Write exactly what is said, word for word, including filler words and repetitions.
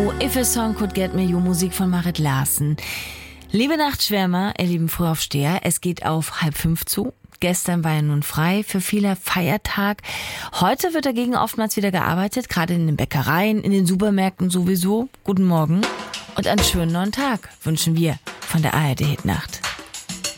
You, If a Song Could Get Me You, Musik von Marit Larsen. Liebe Nachtschwärmer, ihr lieben Frühaufsteher, es geht auf halb fünf zu. Gestern war ja nun frei, für viele Feiertag. Heute wird dagegen oftmals wieder gearbeitet, gerade in den Bäckereien, in den Supermärkten sowieso. Guten Morgen und einen schönen neuen Tag wünschen wir von der A R D Hitnacht.